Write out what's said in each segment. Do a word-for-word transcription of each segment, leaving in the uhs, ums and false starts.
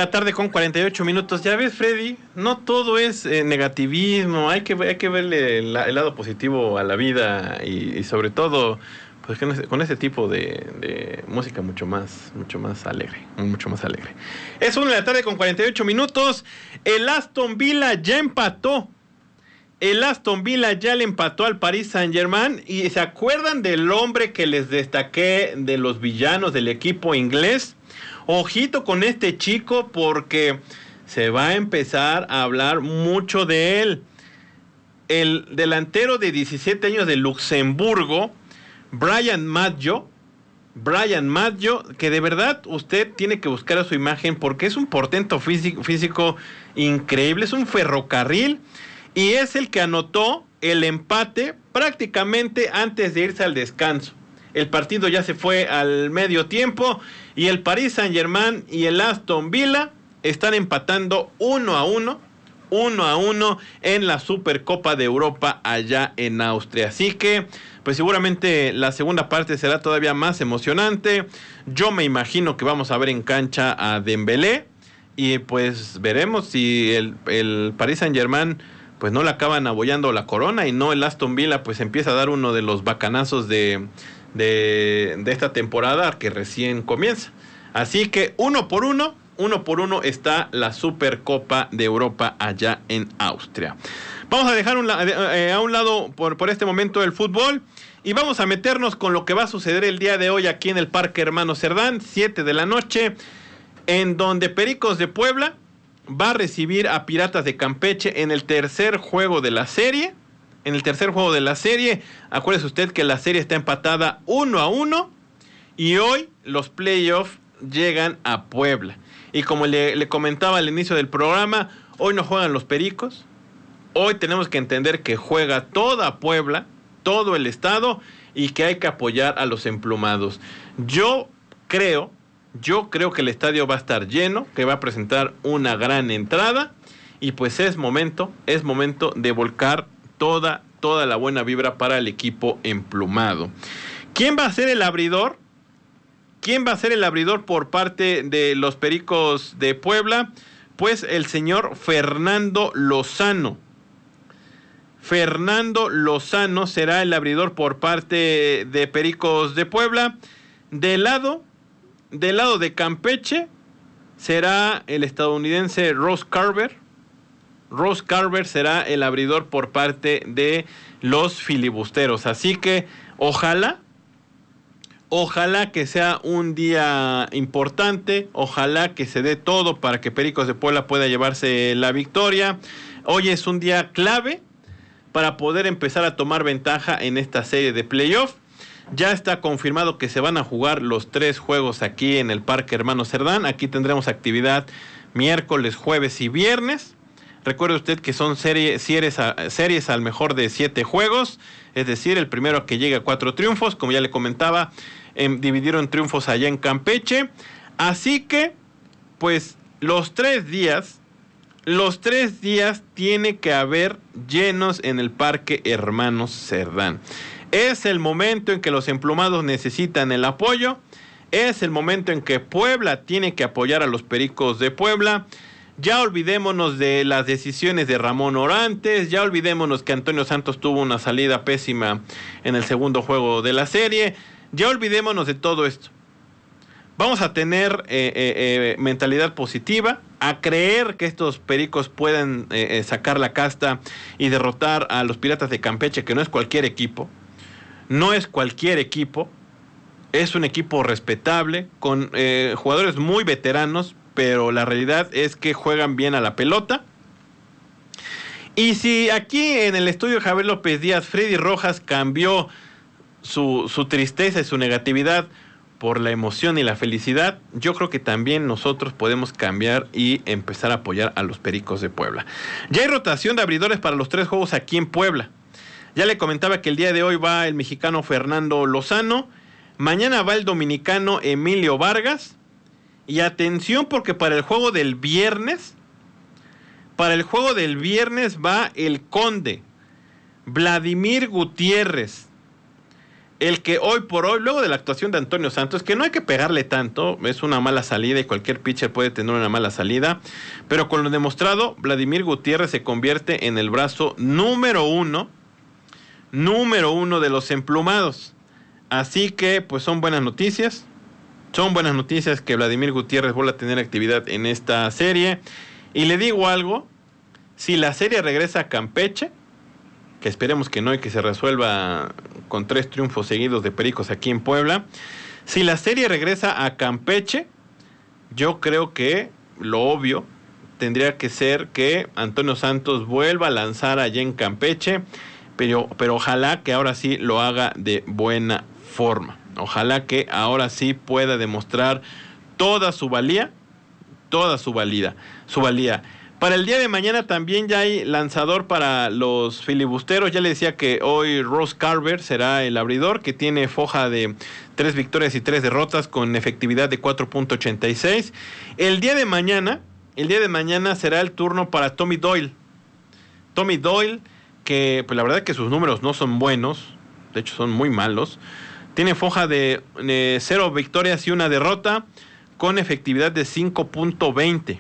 la tarde con cuarenta y ocho minutos. Ya ves, Freddy, no todo es eh, negativismo. Hay que, hay que verle el, el lado positivo a la vida y, y sobre todo pues con ese, con ese tipo de, de música mucho más, mucho más alegre, mucho más alegre. Es una de la tarde con cuarenta y ocho minutos. El Aston Villa ya empató. El Aston Villa ya le empató al Paris Saint-Germain. ¿Y se acuerdan del hombre que les destaqué de los villanos del equipo inglés? Ojito con este chico porque se va a empezar a hablar mucho de él. El delantero de diecisiete años de Luxemburgo, Bryan Maggio, Bryan Maggio, que de verdad usted tiene que buscar a su imagen porque es un portento físico, físico increíble, es un ferrocarril y es el que anotó el empate prácticamente antes de irse al descanso. El partido ya se fue al medio tiempo y el Paris Saint-Germain y el Aston Villa están empatando uno a uno, uno a uno en la Supercopa de Europa allá en Austria. Así que, pues seguramente la segunda parte será todavía más emocionante. Yo me imagino que vamos a ver en cancha a Dembélé y pues veremos si el, el Paris Saint-Germain pues no le acaban abollando la corona y no el Aston Villa pues empieza a dar uno de los bacanazos de... De, de esta temporada que recién comienza. Así que uno por uno, uno por uno está la Supercopa de Europa allá en Austria. Vamos a dejar un, eh, a un lado por, por este momento el fútbol y vamos a meternos con lo que va a suceder el día de hoy aquí en el Parque Hermano Cerdán, siete de la noche, en donde Pericos de Puebla va a recibir a Piratas de Campeche en el tercer juego de la serie. En el tercer juego de la serie, acuérdese usted que la serie está empatada uno a uno y hoy los playoffs llegan a Puebla. Y como le, le comentaba al inicio del programa, hoy no juegan los Pericos, hoy tenemos que entender que juega toda Puebla, todo el estado y que hay que apoyar a los emplumados. Yo creo, yo creo que el estadio va a estar lleno, que va a presentar una gran entrada y pues es momento, es momento de volcar Toda, toda la buena vibra para el equipo emplumado. ¿Quién va a ser el abridor? ¿Quién va a ser el abridor por parte de los Pericos de Puebla? Pues el señor Fernando Lozano. Fernando Lozano será el abridor por parte de Pericos de Puebla. Del lado, del lado de Campeche será el estadounidense Ross Carver. Ross Carver será el abridor por parte de los filibusteros. Así que ojalá, ojalá que sea un día importante, ojalá que se dé todo para que Pericos de Puebla pueda llevarse la victoria. Hoy es un día clave para poder empezar a tomar ventaja en esta serie de playoff. Ya está confirmado que se van a jugar los tres juegos aquí en el Parque Hermano Cerdán. Aquí tendremos actividad miércoles, jueves y viernes. Recuerde usted que son serie, series, a, series al mejor de siete juegos, es decir, el primero que llegue a cuatro triunfos, como ya le comentaba, eh, dividieron triunfos allá en Campeche. Así que, pues, los tres días, los tres días tiene que haber llenos en el Parque Hermanos Cerdán. Es el momento en que los emplumados necesitan el apoyo, es el momento en que Puebla tiene que apoyar a los Pericos de Puebla. Ya olvidémonos de las decisiones de Ramón Orantes, ya olvidémonos que Antonio Santos tuvo una salida pésima en el segundo juego de la serie, ya olvidémonos de todo esto. Vamos a tener eh, eh, eh, mentalidad positiva, a creer que estos Pericos pueden eh, eh, sacar la casta y derrotar a los Piratas de Campeche, que no es cualquier equipo, no es cualquier equipo, es un equipo respetable, con eh, jugadores muy veteranos, pero la realidad es que juegan bien a la pelota. Y si aquí en el estudio Javier López Díaz, Freddy Rojas cambió su, su tristeza y su negatividad por la emoción y la felicidad, yo creo que también nosotros podemos cambiar y empezar a apoyar a los Pericos de Puebla. Ya hay rotación de abridores para los tres juegos aquí en Puebla. Ya le comentaba que el día de hoy va el mexicano Fernando Lozano, mañana va el dominicano Emilio Vargas. Y atención porque para el juego del viernes, para el juego del viernes va el Conde, Vladimir Gutiérrez, el que hoy por hoy, luego de la actuación de Antonio Santos, que no hay que pegarle tanto, es una mala salida y cualquier pitcher puede tener una mala salida, pero con lo demostrado, Vladimir Gutiérrez se convierte en el brazo número uno, número uno de los emplumados. Así que, pues son buenas noticias, son buenas noticias que Vladimir Gutiérrez vuelva a tener actividad en esta serie. Y le digo algo, si la serie regresa a Campeche, que esperemos que no y que se resuelva con tres triunfos seguidos de Pericos aquí en Puebla. Si la serie regresa a Campeche, yo creo que lo obvio tendría que ser que Antonio Santos vuelva a lanzar allá en Campeche, pero, pero ojalá que ahora sí lo haga de buena forma. Ojalá que ahora sí pueda demostrar toda su valía, toda su valía, su valía. Para el día de mañana también ya hay lanzador para los filibusteros. Ya le decía que hoy Ross Carver será el abridor, que tiene foja de tres victorias y tres derrotas con efectividad de cuatro punto ochenta y seis. El día de mañana, el día de mañana será el turno para Tommy Doyle. Tommy Doyle, que pues la verdad que sus números no son buenos, de hecho son muy malos. Tiene foja de eh, cero victorias y una derrota con efectividad de cinco punto veinte.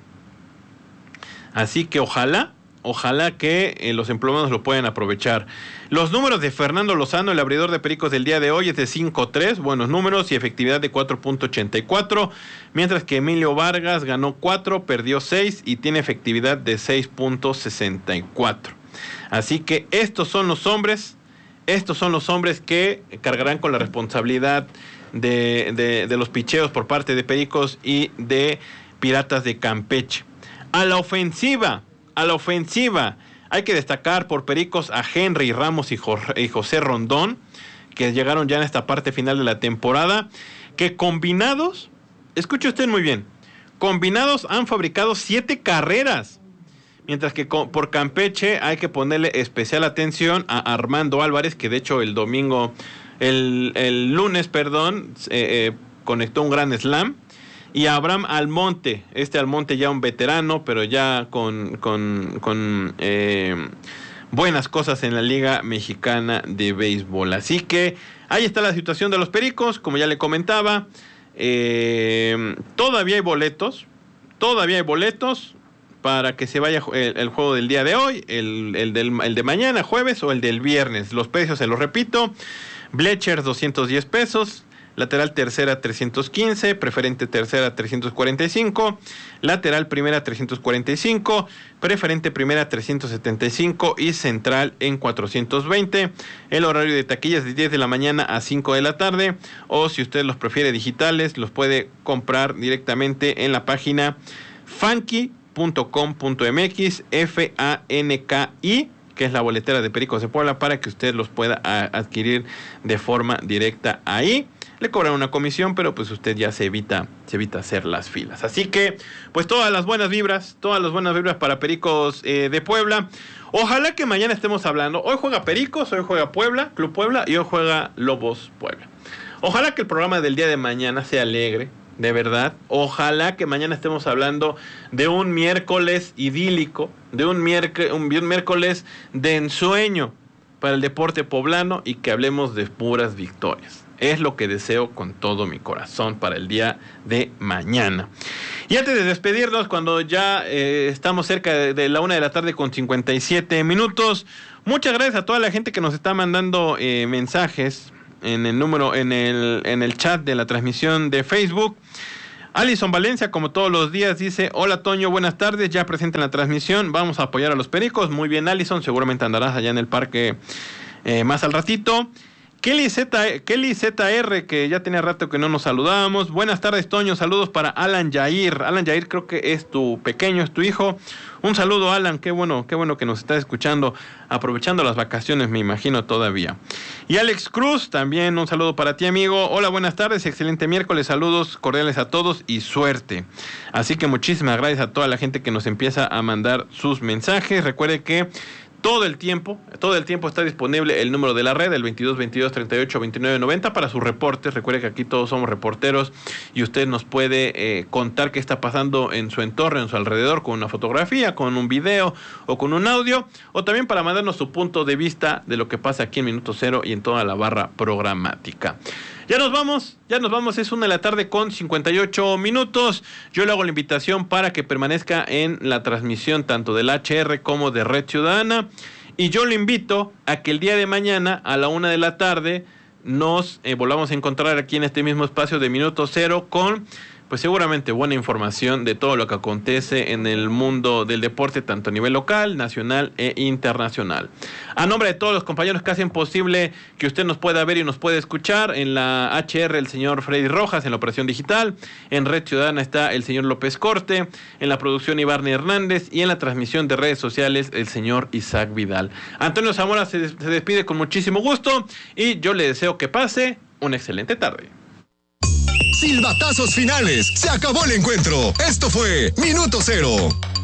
Así que ojalá, ojalá que eh, los emplumados lo puedan aprovechar. Los números de Fernando Lozano, el abridor de Pericos del día de hoy, es de cinco tres, buenos números y efectividad de cuatro punto ochenta y cuatro, mientras que Emilio Vargas ganó cuatro, perdió seis y tiene efectividad de seis punto sesenta y cuatro. Así que estos son los hombres, estos son los hombres que cargarán con la responsabilidad de, de, de los picheos por parte de Pericos y de Piratas de Campeche. A la ofensiva, a la ofensiva, hay que destacar por Pericos a Henry Ramos y, Jorge, y José Rondón, que llegaron ya en esta parte final de la temporada, que combinados, escuche usted muy bien, combinados han fabricado siete carreras, mientras que con, por Campeche hay que ponerle especial atención a Armando Álvarez, que de hecho el domingo, el, el lunes, perdón, eh, eh, conectó un gran slam. Y Abraham Almonte, este Almonte ya un veterano, pero ya con, con, con eh, buenas cosas en la Liga Mexicana de Béisbol. Así que ahí está la situación de los Pericos, como ya le comentaba. Eh, todavía hay boletos, todavía hay boletos para que se vaya el, el juego del día de hoy, el, el, del, el de mañana, jueves, o el del viernes. Los precios, se los repito, Bleachers doscientos diez pesos. Lateral tercera trescientos quince, preferente tercera trescientos cuarenta y cinco, lateral primera trescientos cuarenta y cinco, preferente primera trescientos setenta y cinco y central en cuatrocientos veinte. El horario de taquillas de diez de la mañana a cinco de la tarde, o si usted los prefiere digitales, los puede comprar directamente en la página fanki punto com punto m x, F A N K I, que es la boletera de Pericos de Puebla, para que usted los pueda a, adquirir de forma directa ahí. Le cobran una comisión, pero pues usted ya se evita, se evita hacer las filas. Así que, pues todas las buenas vibras, todas las buenas vibras para Pericos eh, de Puebla. Ojalá que mañana estemos hablando. Hoy juega Pericos, hoy juega Puebla, Club Puebla, y hoy juega Lobos Puebla. Ojalá que el programa del día de mañana sea alegre, de verdad. Ojalá que mañana estemos hablando de un miércoles idílico, de un, miérc- un, un miércoles de ensueño para el deporte poblano, y que hablemos de puras victorias. Es lo que deseo con todo mi corazón para el día de mañana. Y antes de despedirnos, cuando ya eh, estamos cerca de, de la una de la tarde con cincuenta y siete minutos, muchas gracias a toda la gente que nos está mandando eh, mensajes en el número, en el, en el chat de la transmisión de Facebook. Alison Valencia, como todos los días, dice: hola Toño, buenas tardes, ya presente en la transmisión, vamos a apoyar a los Pericos. Muy bien, Alison, seguramente andarás allá en el parque eh, más al ratito. Kelly Z, Kelly Z R, que ya tenía rato que no nos saludábamos. Buenas tardes, Toño. Saludos para Alan Yair. Alan Yair, creo que es tu pequeño, es tu hijo. Un saludo, Alan. Qué bueno, qué bueno que nos estás escuchando, aprovechando las vacaciones, me imagino, todavía. Y Alex Cruz, también un saludo para ti, amigo. Hola, buenas tardes. Excelente miércoles. Saludos cordiales a todos y suerte. Así que muchísimas gracias a toda la gente que nos empieza a mandar sus mensajes. Recuerde que todo el tiempo, todo el tiempo está disponible el número de la red, el veintidós veintidós treinta y ocho veintinueve noventa para sus reportes. Recuerde que aquí todos somos reporteros y usted nos puede eh, contar qué está pasando en su entorno, en su alrededor, con una fotografía, con un video o con un audio, o también para mandarnos su punto de vista de lo que pasa aquí en Minuto Cero y en toda la barra programática. Ya nos vamos, ya nos vamos, es una de la tarde con cincuenta y ocho minutos. Yo le hago la invitación para que permanezca en la transmisión tanto del H R como de Red Ciudadana. Y yo le invito a que el día de mañana a la una de la tarde nos eh, volvamos a encontrar aquí en este mismo espacio de Minuto Cero con, pues seguramente buena información de todo lo que acontece en el mundo del deporte, tanto a nivel local, nacional e internacional. A nombre de todos los compañeros que hacen posible que usted nos pueda ver y nos pueda escuchar, en la H R el señor Freddy Rojas, en la operación digital, en Red Ciudadana está el señor López Corte, en la producción Ibarni Hernández y en la transmisión de redes sociales el señor Isaac Vidal. Antonio Zamora se, des- se despide con muchísimo gusto y yo le deseo que pase una excelente tarde. Silbatazos finales. Se acabó el encuentro. Esto fue Minuto Cero.